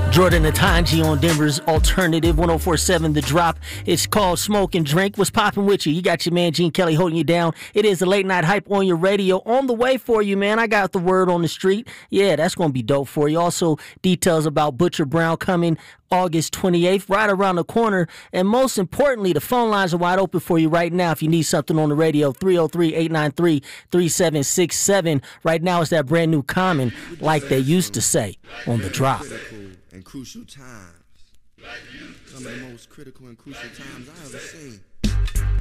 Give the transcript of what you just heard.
Jordan Atanji on Denver's Alternative 104.7 The Drop. It's called Smoke and Drink. What's popping with you? You got your man Gene Kelly holding you down. It is the late night hype on your radio. On the way for you, man. I got the word on the street. Yeah, that's going to be dope for you. Also, details about Butcher Brown coming August 28th, right around the corner. And most importantly, the phone lines are wide open for you right now if you need something on the radio. 303-893-3767. Right now, it's that brand new Common, like they used to say on The Drop. And crucial times. Some of the most critical and crucial times I ever seen.